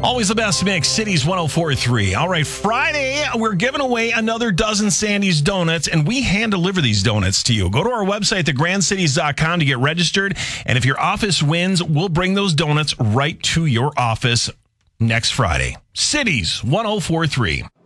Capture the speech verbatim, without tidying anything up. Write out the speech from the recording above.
Always the best mix, Cities one oh four point three. All right, Friday, we're giving away another dozen Sandy's Donuts, and we hand deliver these donuts to you. Go to our website, the grand cities dot com, to get registered, and if your office wins, we'll bring those donuts right to your office next Friday. Cities one oh four point three.